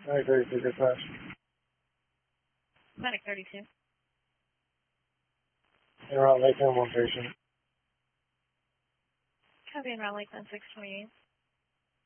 Medic 32, dispatch. Medic 32. En route, Lakeland, one patient. Copy en route, Lakeland 628.